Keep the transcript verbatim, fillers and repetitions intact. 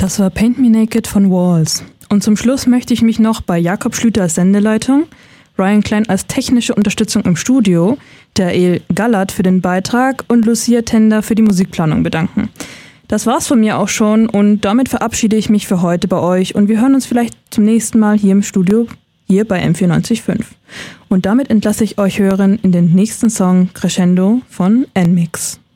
Das war Paint Me Naked von Walls. Und zum Schluss möchte ich mich noch bei Jakob Schlüter als Sendeleitung, Ryan Klein als technische Unterstützung im Studio, der El Gallert für den Beitrag und Lucia Tender für die Musikplanung bedanken. Das war's von mir auch schon und damit verabschiede ich mich für heute bei euch und wir hören uns vielleicht zum nächsten Mal hier im Studio, hier bei M vierundneunzig Komma fünf. Und damit entlasse ich euch hören in den nächsten Song Crescendo von N-Mix.